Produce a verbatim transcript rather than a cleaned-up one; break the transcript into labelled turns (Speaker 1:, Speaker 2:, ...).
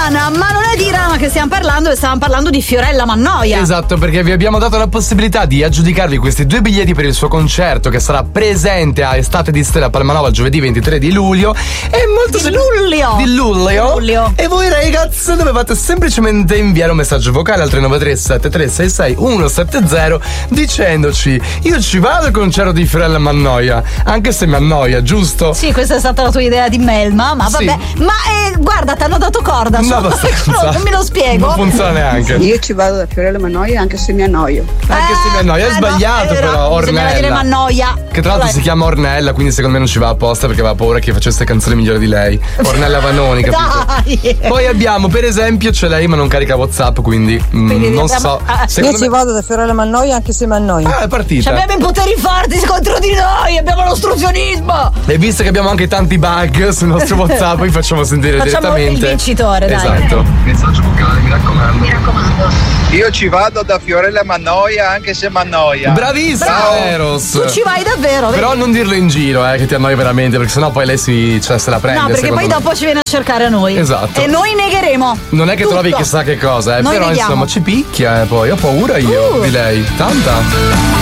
Speaker 1: settimana, ma non è di Rama che stiamo parlando, stavamo parlando di Fiorella Mannoia.
Speaker 2: Esatto, perché vi abbiamo dato la possibilità di aggiudicarvi questi due biglietti per il suo concerto che sarà presente a Estate di Stella a Palmanova giovedì ventitré di luglio. E molto
Speaker 1: Di
Speaker 2: sem-
Speaker 1: luglio.
Speaker 2: Di luglio.
Speaker 1: luglio.
Speaker 2: E voi ragazzi dovevate semplicemente inviare un messaggio vocale al tre nove tre sette tre sei sei uno sette zero dicendoci: io ci vado al concerto di Fiorella Mannoia, anche se mi annoia, giusto?
Speaker 1: Sì, questa è stata la tua idea di Melma, ma
Speaker 2: Sì.
Speaker 1: vabbè. Ma eh, guarda, ti hanno dato corda.
Speaker 2: No,
Speaker 1: su-
Speaker 2: abbastanza.
Speaker 1: non me lo spiego.
Speaker 2: Non funziona neanche.
Speaker 3: Io ci vado da Fiorella Mannoia anche se mi annoio.
Speaker 2: Anche se mi annoia, è
Speaker 1: Eh,
Speaker 2: sbagliato
Speaker 1: no,
Speaker 2: però,
Speaker 1: bisognava dire
Speaker 2: Ornella.
Speaker 1: Mannoia.
Speaker 2: Che tra l'altro
Speaker 1: Vabbè.
Speaker 2: si chiama Ornella, quindi secondo me non ci va apposta perché aveva paura che facesse canzoni migliori di lei. Ornella Vanoni, capito?
Speaker 1: Dai.
Speaker 2: Poi abbiamo, per esempio, c'è lei ma non carica WhatsApp, quindi, mm,
Speaker 1: Quindi
Speaker 2: non
Speaker 1: abbiamo-
Speaker 2: so.
Speaker 1: ah,
Speaker 2: Secondo
Speaker 3: Io ci
Speaker 2: me...
Speaker 3: vado da Fiorella Mannoia anche se mi annoio.
Speaker 2: Ah, è partita.
Speaker 1: Abbiamo i poteri forti contro di noi, abbiamo l'ostruzionismo.
Speaker 2: E visto che abbiamo anche tanti bug sul nostro WhatsApp, vi facciamo sentire
Speaker 1: Facciamo
Speaker 2: direttamente.
Speaker 1: il vincitore, dai.
Speaker 2: Esatto. Messaggio vocale, mi raccomando.
Speaker 1: Mi raccomando.
Speaker 4: Io ci vado da Fiorella Mannoia anche se mi annoia.
Speaker 2: Bravissimo,
Speaker 1: Bravo.
Speaker 2: Eros.
Speaker 1: Tu ci vai davvero, vedi?
Speaker 2: Però non dirlo in giro, eh, che ti annoi veramente, perché sennò poi lei si, cioè, se la prende.
Speaker 1: No, perché
Speaker 2: secondo
Speaker 1: poi
Speaker 2: me.
Speaker 1: dopo ci viene a cercare a noi.
Speaker 2: Esatto.
Speaker 1: E noi negheremo.
Speaker 2: Non è che
Speaker 1: tutto.
Speaker 2: trovi chissà che cosa, eh,
Speaker 1: Noi
Speaker 2: però
Speaker 1: neghiamo.
Speaker 2: insomma ci picchia, eh, poi ho paura io
Speaker 1: Uh.
Speaker 2: di lei. Tanta.